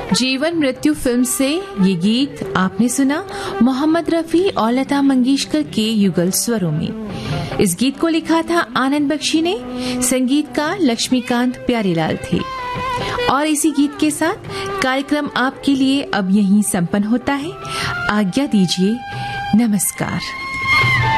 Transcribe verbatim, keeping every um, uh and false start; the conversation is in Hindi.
जीवन मृत्यु फिल्म से ये गीत आपने सुना मोहम्मद रफी और लता मंगेशकर के युगल स्वरों में। इस गीत को लिखा था आनंद बख्शी ने, संगीतकार लक्ष्मीकांत प्यारेलाल थे। और इसी गीत के साथ कार्यक्रम आपके लिए अब यहीं संपन्न होता है। आज्ञा दीजिए, नमस्कार।